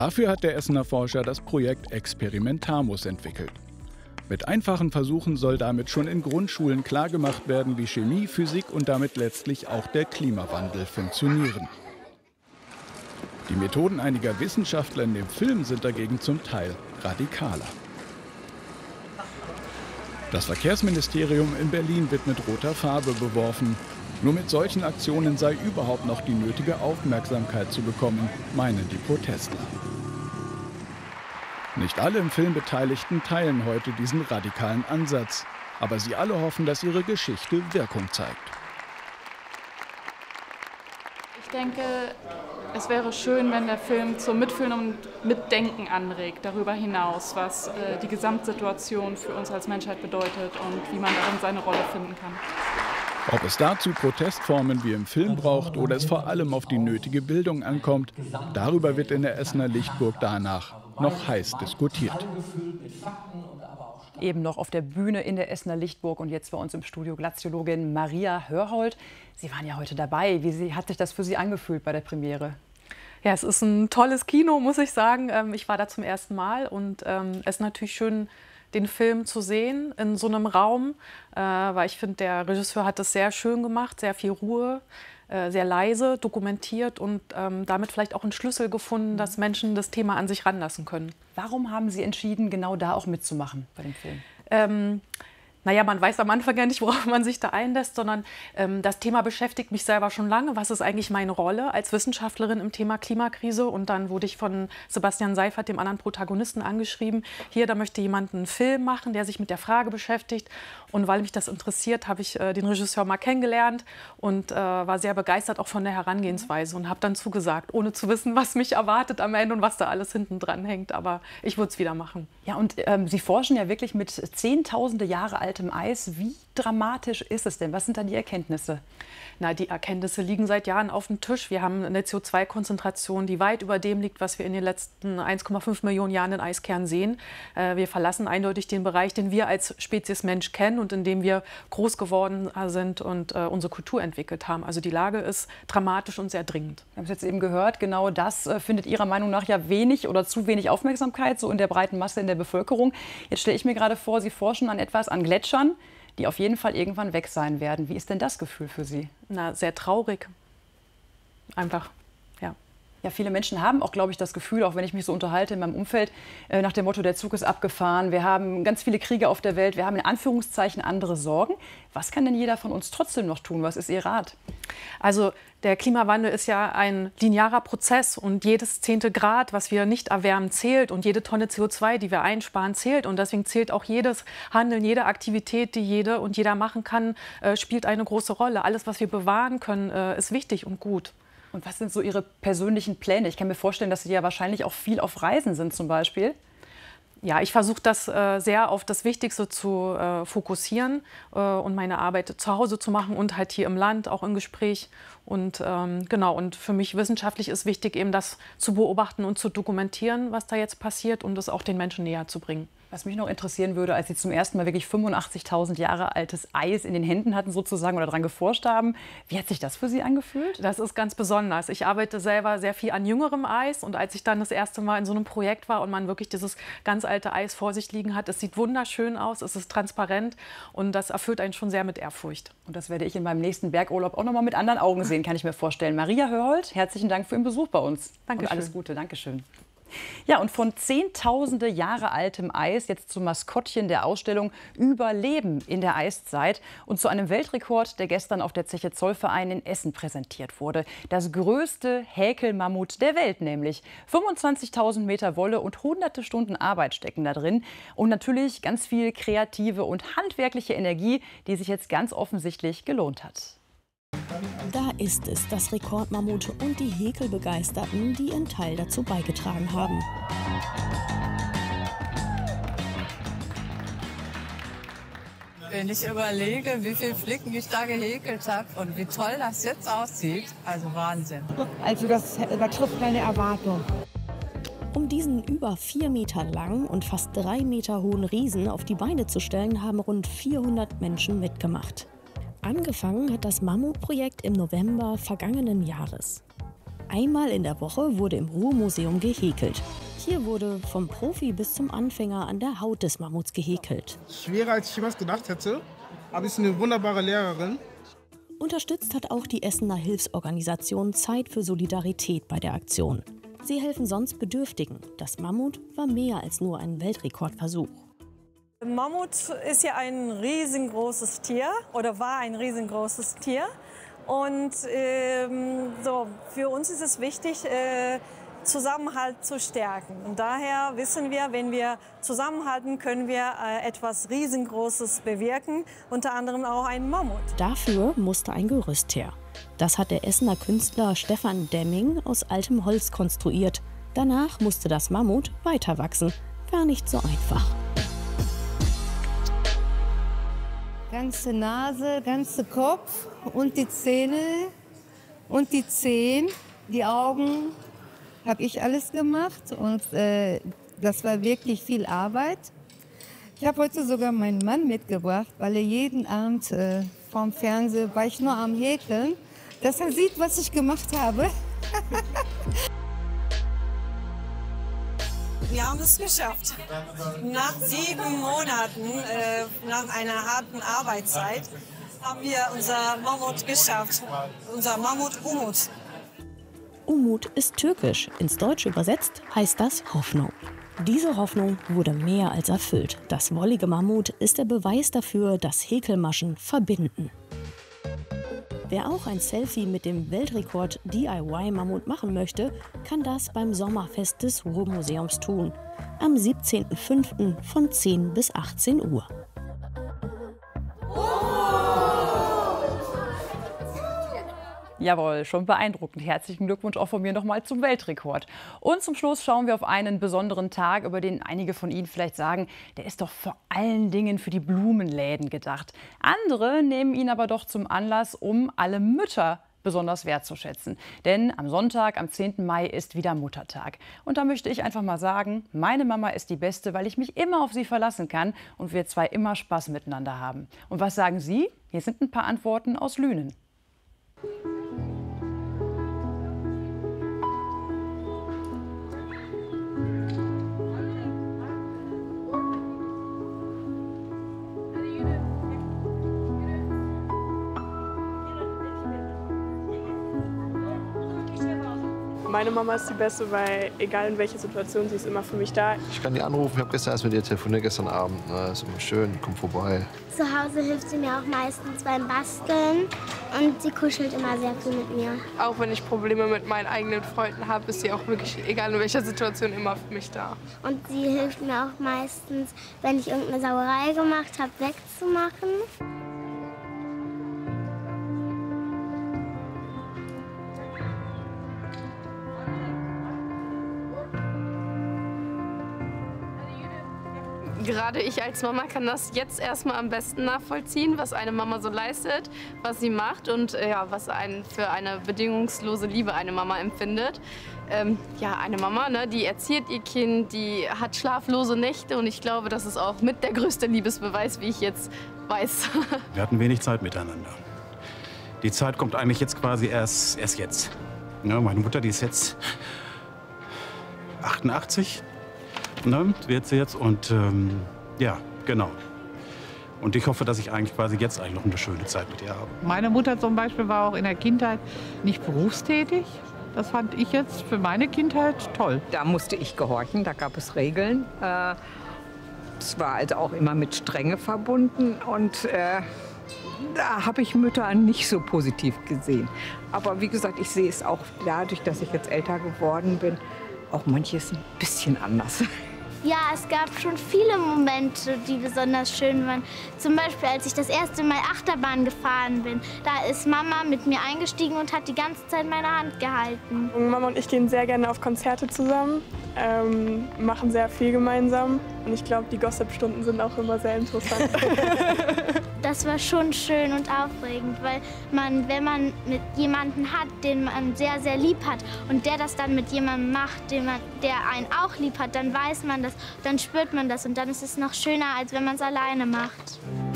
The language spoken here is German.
Dafür hat der Essener Forscher das Projekt Experimentamus entwickelt. Mit einfachen Versuchen soll damit schon in Grundschulen klargemacht werden, wie Chemie, Physik und damit letztlich auch der Klimawandel funktionieren. Die Methoden einiger Wissenschaftler in dem Film sind dagegen zum Teil radikaler. Das Verkehrsministerium in Berlin wird mit roter Farbe beworfen. Nur mit solchen Aktionen sei überhaupt noch die nötige Aufmerksamkeit zu bekommen, meinen die Protestler. Nicht alle im Film Beteiligten teilen heute diesen radikalen Ansatz. Aber sie alle hoffen, dass ihre Geschichte Wirkung zeigt. Ich denke, es wäre schön, wenn der Film zum Mitfühlen und Mitdenken anregt, darüber hinaus, was die Gesamtsituation für uns als Menschheit bedeutet und wie man darin seine Rolle finden kann. Ob es dazu Protestformen wie im Film braucht oder es vor allem auf die nötige Bildung ankommt, darüber wird in der Essener Lichtburg danach noch heiß diskutiert. Eben noch auf der Bühne in der Essener Lichtburg und jetzt bei uns im Studio Glaziologin Maria Hörhold. Sie waren ja heute dabei. Wie hat sich das für Sie angefühlt bei der Premiere? Ja, es ist ein tolles Kino, muss ich sagen. Ich war da zum ersten Mal und es ist natürlich schön, den Film zu sehen in so einem Raum, weil ich finde, der Regisseur hat das sehr schön gemacht, sehr viel Ruhe, sehr leise dokumentiert und damit vielleicht auch einen Schlüssel gefunden, dass Menschen das Thema an sich ranlassen können. Warum haben Sie entschieden, genau da auch mitzumachen bei dem Film? Naja, man weiß am Anfang ja nicht, worauf man sich da einlässt, sondern das Thema beschäftigt mich selber schon lange. Was ist eigentlich meine Rolle als Wissenschaftlerin im Thema Klimakrise? Und dann wurde ich von Sebastian Seifert, dem anderen Protagonisten, angeschrieben. Hier, da möchte jemand einen Film machen, der sich mit der Frage beschäftigt. Und weil mich das interessiert, habe ich den Regisseur mal kennengelernt und war sehr begeistert auch von der Herangehensweise und habe dann zugesagt, ohne zu wissen, was mich erwartet am Ende und was da alles hinten dran hängt. Aber ich würde es wieder machen. Ja, und Sie forschen ja wirklich mit zehntausende Jahre altem Eis. Wie dramatisch ist es denn? Was sind da die Erkenntnisse? Na, die Erkenntnisse liegen seit Jahren auf dem Tisch. Wir haben eine CO2-Konzentration, die weit über dem liegt, was wir in den letzten 1,5 Millionen Jahren in Eiskernen sehen. Wir verlassen eindeutig den Bereich, den wir als Spezies Mensch kennen und in dem wir groß geworden sind und unsere Kultur entwickelt haben. Also die Lage ist dramatisch und sehr dringend. Wir haben es jetzt eben gehört, genau das findet Ihrer Meinung nach ja wenig oder zu wenig Aufmerksamkeit, so in der breiten Masse in der Bevölkerung. Jetzt stelle ich mir gerade vor, Sie forschen an etwas, an Gletschern, die auf jeden Fall irgendwann weg sein werden. Wie ist denn das Gefühl für Sie? Na, sehr traurig. Einfach, ja. Ja, viele Menschen haben auch, glaube ich, das Gefühl, auch wenn ich mich so unterhalte in meinem Umfeld, nach dem Motto, der Zug ist abgefahren, wir haben ganz viele Kriege auf der Welt, wir haben in Anführungszeichen andere Sorgen. Was kann denn jeder von uns trotzdem noch tun? Was ist Ihr Rat? Also der Klimawandel ist ja ein linearer Prozess und jedes 10. Grad, was wir nicht erwärmen, zählt und jede Tonne CO2, die wir einsparen, zählt. Und deswegen zählt auch jedes Handeln, jede Aktivität, die jede und jeder machen kann, spielt eine große Rolle. Alles, was wir bewahren können, ist wichtig und gut. Und was sind so Ihre persönlichen Pläne? Ich kann mir vorstellen, dass Sie ja wahrscheinlich auch viel auf Reisen sind zum Beispiel. Ja, ich versuche das sehr auf das Wichtigste zu fokussieren und meine Arbeit zu Hause zu machen und halt hier im Land, auch im Gespräch. Und genau, und für mich wissenschaftlich ist wichtig, eben das zu beobachten und zu dokumentieren, was da jetzt passiert und es auch den Menschen näher zu bringen. Was mich noch interessieren würde, als Sie zum ersten Mal wirklich 85.000 Jahre altes Eis in den Händen hatten sozusagen oder daran geforscht haben, wie hat sich das für Sie angefühlt? Das ist ganz besonders. Ich arbeite selber sehr viel an jüngerem Eis und als ich dann das erste Mal in so einem Projekt war und man wirklich dieses ganz alte Eis vor sich liegen hat, es sieht wunderschön aus, es ist transparent und das erfüllt einen schon sehr mit Ehrfurcht. Und das werde ich in meinem nächsten Bergurlaub auch noch mal mit anderen Augen sehen, kann ich mir vorstellen. Maria Hörhold, herzlichen Dank für Ihren Besuch bei uns. Danke. Und alles Gute, Dankeschön. Ja, und von zehntausende Jahre altem Eis jetzt zum Maskottchen der Ausstellung Überleben in der Eiszeit und zu einem Weltrekord, der gestern auf der Zeche Zollverein in Essen präsentiert wurde. Das größte Häkelmammut der Welt nämlich. 25.000 Meter Wolle und hunderte Stunden Arbeit stecken da drin. Und natürlich ganz viel kreative und handwerkliche Energie, die sich jetzt ganz offensichtlich gelohnt hat. Da ist es, das Rekordmammut und die Häkelbegeisterten, die ihren Teil dazu beigetragen haben. Wenn ich überlege, wie viele Flicken ich da gehäkelt habe und wie toll das jetzt aussieht, also Wahnsinn. Also das übertrifft meine Erwartung. Um diesen über 4 Meter langen und fast 3 Meter hohen Riesen auf die Beine zu stellen, haben rund 400 Menschen mitgemacht. Angefangen hat das Mammutprojekt im November vergangenen Jahres. Einmal in der Woche wurde im Ruhrmuseum gehäkelt. Hier wurde vom Profi bis zum Anfänger an der Haut des Mammuts gehäkelt. Schwerer, als ich jemals gedacht hätte, aber es ist eine wunderbare Lehrerin. Unterstützt hat auch die Essener Hilfsorganisation Zeit für Solidarität bei der Aktion. Sie helfen sonst Bedürftigen. Das Mammut war mehr als nur ein Weltrekordversuch. Mammut ist ja ein riesengroßes Tier oder war ein riesengroßes Tier. Und für uns ist es wichtig, Zusammenhalt zu stärken. Und daher wissen wir, wenn wir zusammenhalten, können wir etwas Riesengroßes bewirken, unter anderem auch einen Mammut. Dafür musste ein Gerüst her. Das hat der Essener Künstler Stefan Demming aus altem Holz konstruiert. Danach musste das Mammut weiter wachsen. Gar nicht so einfach. Ganze Nase, ganze Kopf und die Zähne und die Zehen, die Augen, habe ich alles gemacht und das war wirklich viel Arbeit. Ich habe heute sogar meinen Mann mitgebracht, weil er jeden Abend vorm Fernsehen, war ich nur am Häkeln, dass er sieht, was ich gemacht habe. Wir haben es geschafft. Nach 7 Monaten, nach einer harten Arbeitszeit, haben wir unser Mammut geschafft. Unser Mammut Umut. Umut ist türkisch. Ins Deutsche übersetzt heißt das Hoffnung. Diese Hoffnung wurde mehr als erfüllt. Das wollige Mammut ist der Beweis dafür, dass Häkelmaschen verbinden. Wer auch ein Selfie mit dem Weltrekord DIY-Mammut machen möchte, kann das beim Sommerfest des Ruhrmuseums tun. Am 17.05. von 10 bis 18 Uhr. Jawohl, schon beeindruckend. Herzlichen Glückwunsch auch von mir nochmal zum Weltrekord. Und zum Schluss schauen wir auf einen besonderen Tag, über den einige von Ihnen vielleicht sagen, der ist doch vor allen Dingen für die Blumenläden gedacht. Andere nehmen ihn aber doch zum Anlass, um alle Mütter besonders wertzuschätzen. Denn am Sonntag, am 10. Mai, ist wieder Muttertag. Und da möchte ich einfach mal sagen, meine Mama ist die Beste, weil ich mich immer auf sie verlassen kann und wir zwei immer Spaß miteinander haben. Und was sagen Sie? Hier sind ein paar Antworten aus Lünen. Meine Mama ist die Beste, weil egal in welcher Situation, sie ist immer für mich da. Ich kann die anrufen, ich habe gestern erst mit ihr telefoniert, gestern Abend. Na, ist immer schön, komm vorbei. Zu Hause hilft sie mir auch meistens beim Basteln und sie kuschelt immer sehr viel mit mir. Auch wenn ich Probleme mit meinen eigenen Freunden habe, ist sie auch wirklich, egal in welcher Situation, immer für mich da. Und sie hilft mir auch meistens, wenn ich irgendeine Sauerei gemacht habe, wegzumachen. Gerade ich als Mama kann das jetzt erstmal am besten nachvollziehen, was eine Mama so leistet, was sie macht und ja, was für eine bedingungslose Liebe eine Mama empfindet. Ja, eine Mama, ne, die erzieht ihr Kind, die hat schlaflose Nächte und ich glaube, das ist auch mit der größte Liebesbeweis, wie ich jetzt weiß. Wir hatten wenig Zeit miteinander. Die Zeit kommt eigentlich jetzt quasi erst jetzt. Ja, meine Mutter, die ist jetzt 88. Ne, wird sie jetzt und ja, genau. Und ich hoffe, dass ich eigentlich quasi jetzt noch eine schöne Zeit mit ihr habe. Meine Mutter zum Beispiel war auch in der Kindheit nicht berufstätig. Das fand ich jetzt für meine Kindheit toll. Da musste ich gehorchen, da gab es Regeln. Es war also auch immer mit Strenge verbunden und da habe ich Mütter nicht so positiv gesehen. Aber wie gesagt, ich sehe es auch dadurch, dass ich jetzt älter geworden bin, auch manches ein bisschen anders. Ja, es gab schon viele Momente, die besonders schön waren. Zum Beispiel, als ich das erste Mal Achterbahn gefahren bin. Da ist Mama mit mir eingestiegen und hat die ganze Zeit meine Hand gehalten. Mama und ich gehen sehr gerne auf Konzerte zusammen, machen sehr viel gemeinsam. Und ich glaube, die Gossip-Stunden sind auch immer sehr interessant. Das war schon schön und aufregend, weil wenn man mit jemandem hat, den man sehr, sehr lieb hat und der das dann mit jemandem macht, der einen auch lieb hat, dann weiß man das, dann spürt man das und dann ist es noch schöner, als wenn man es alleine macht.